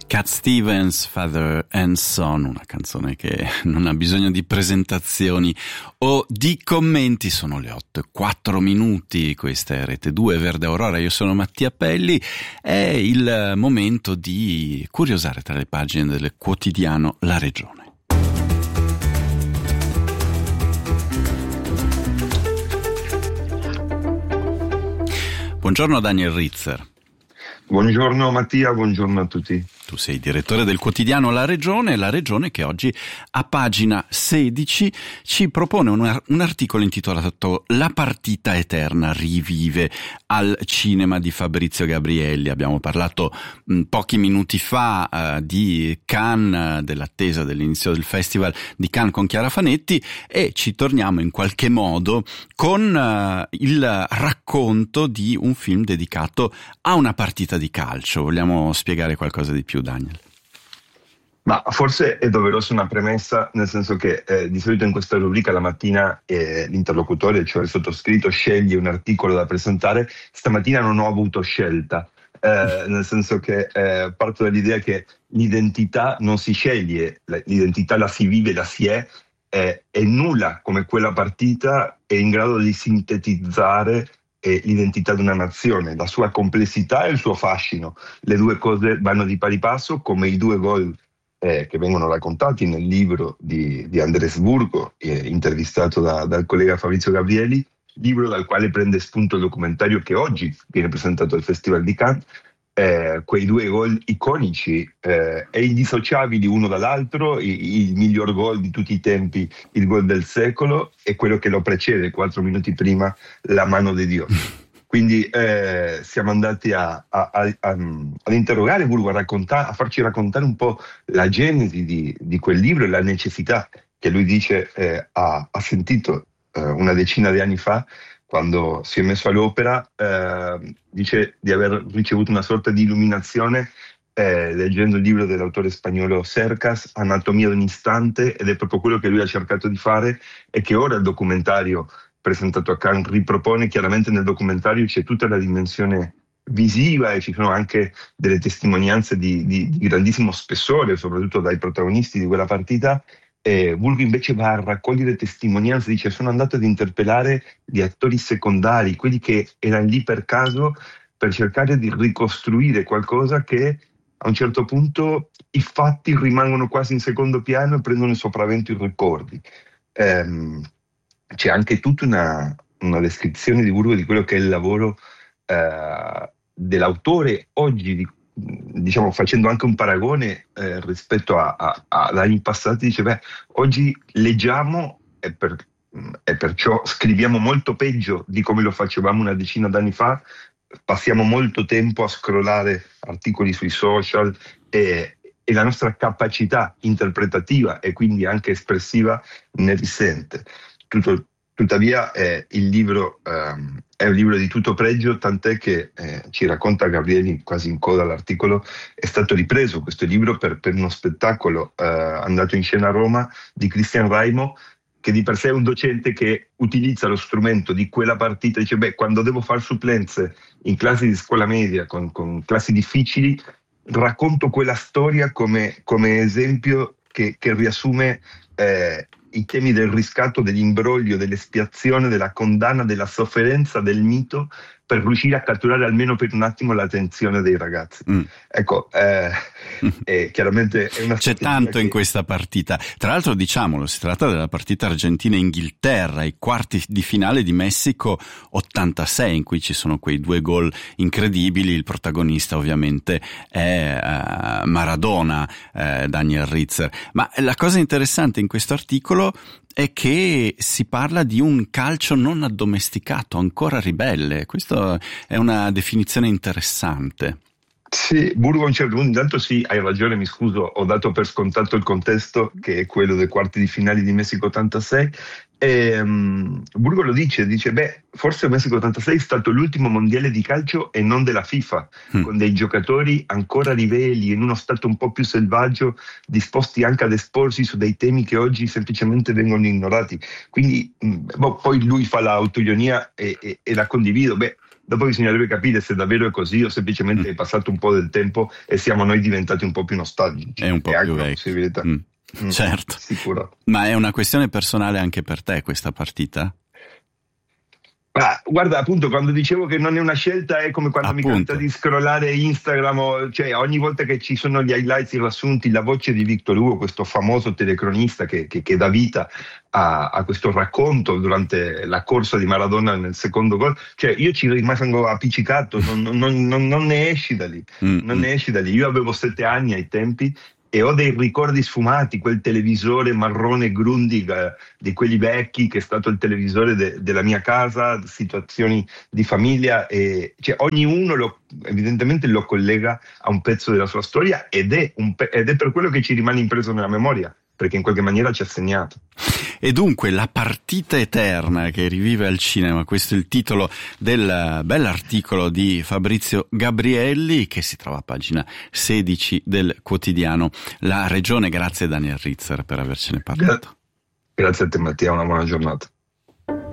Cat Stevens, Father and Son, una canzone che non ha bisogno di presentazioni o di commenti. Sono le 8:04, questa è Rete 2 Verde Aurora, io sono Mattia Pelli. È il momento di curiosare tra le pagine del quotidiano La Regione. Buongiorno Daniel Ritzer. Buongiorno Mattia, buongiorno a tutti. Tu sei direttore del quotidiano La Regione che oggi a pagina 16 ci propone un articolo intitolato La partita eterna rivive al cinema di Fabrizio Gabrielli. Abbiamo parlato pochi minuti fa di Cannes, dell'attesa dell'inizio del Festival di Cannes con Chiara Fanetti, e ci torniamo in qualche modo con il racconto di un film dedicato a una partita di calcio. Vogliamo spiegare qualcosa di più, Daniel? Ma forse è doverosa una premessa, nel senso che di solito in questa rubrica la mattina l'interlocutore, cioè il sottoscritto, sceglie un articolo da presentare. Stamattina non ho avuto scelta, nel senso che parto dall'idea che l'identità non si sceglie, l'identità la si vive, la si è, e nulla come quella partita è in grado di sintetizzare l'identità di una nazione, la sua complessità e il suo fascino. Le due cose vanno di pari passo, come i due gol che vengono raccontati nel libro di Andrés Burgo, intervistato dal collega Fabrizio Gabrielli, libro dal quale prende spunto il documentario che oggi viene presentato al Festival di Cannes. Quei due gol iconici e indissociabili uno dall'altro, il miglior gol di tutti i tempi, il gol del secolo, e quello che lo precede 4 minuti prima, la mano di Dio. Quindi siamo andati ad interrogare Burgo, a farci raccontare un po' la genesi di quel libro e la necessità che lui dice ha sentito una decina di anni fa, quando si è messo all'opera. Dice di aver ricevuto una sorta di illuminazione leggendo il libro dell'autore spagnolo Cercas, Anatomia di un istante, ed è proprio quello che lui ha cercato di fare e che ora il documentario presentato a Cannes ripropone. Chiaramente nel documentario c'è tutta la dimensione visiva e ci sono anche delle testimonianze di grandissimo spessore, soprattutto dai protagonisti di quella partita. Burgo invece va a raccogliere testimonianze, dice: sono andato ad interpellare gli attori secondari, quelli che erano lì per caso, per cercare di ricostruire qualcosa che a un certo punto i fatti rimangono quasi in secondo piano e prendono il sopravvento i ricordi. C'è anche tutta una descrizione di Burgo di quello che è il lavoro dell'autore oggi, diciamo, facendo anche un paragone rispetto ad anni passati. Dice: oggi leggiamo e perciò scriviamo molto peggio di come lo facevamo una decina d'anni fa, passiamo molto tempo a scrollare articoli sui social e la nostra capacità interpretativa e quindi anche espressiva ne risente. Tuttavia il libro è un libro di tutto pregio, tant'è che ci racconta Gabrielli quasi in coda all'articolo, è stato ripreso questo libro per uno spettacolo andato in scena a Roma di Cristian Raimo, che di per sé è un docente che utilizza lo strumento di quella partita. Dice: quando devo fare supplenze in classi di scuola media con classi difficili, racconto quella storia come esempio che riassume i temi del riscatto, dell'imbroglio, dell'espiazione, della condanna, della sofferenza, del mito, per riuscire a catturare almeno per un attimo l'attenzione dei ragazzi. Ecco, chiaramente è una c'è tanto in questa partita. Tra l'altro, diciamolo, si tratta della partita Argentina-Inghilterra, i quarti di finale di Messico 86, in cui ci sono quei due gol incredibili. Il protagonista ovviamente è Maradona, Daniel Ritzer. Ma la cosa interessante in questo articolo è che si parla di un calcio non addomesticato, ancora ribelle. Questa è una definizione interessante. Sì, Burgo a un certo punto, intanto sì, hai ragione, mi scuso, ho dato per scontato il contesto, che è quello dei quarti di finale di Messico 86, e Burgo lo dice, forse il Messico 86 è stato l'ultimo mondiale di calcio e non della FIFA, con dei giocatori ancora ribelli, in uno stato un po' più selvaggio, disposti anche ad esporsi su dei temi che oggi semplicemente vengono ignorati. Quindi poi lui fa l'autaironia e la condivido. dopo bisognerebbe capire se davvero è così o semplicemente è passato un po' del tempo e siamo noi diventati un po' più nostalgici. È un po' più vecchio. Certo. Sicuro. Ma è una questione personale anche per te questa partita? Guarda, appunto, quando dicevo che non è una scelta è come quando mi capita di scrollare Instagram, cioè ogni volta che ci sono gli highlights riassunti, la voce di Victor Hugo, questo famoso telecronista che dà vita a questo racconto durante la corsa di Maradona nel secondo gol, cioè io ci rimango appiccicato, non ne esci da lì, non ne esci da lì. Io avevo 7 anni ai tempi e ho dei ricordi sfumati, quel televisore marrone Grundig di quelli vecchi che è stato il televisore della mia casa, situazioni di famiglia, e cioè ognuno evidentemente lo collega a un pezzo della sua storia ed è per quello che ci rimane impreso nella memoria, perché in qualche maniera ci ha segnato. E dunque La partita eterna che rivive al cinema, questo è il titolo del bell'articolo di Fabrizio Gabrielli che si trova a pagina 16 del quotidiano La Regione. Grazie Daniel Rizzer per avercene parlato. Grazie a te Mattia, una buona giornata.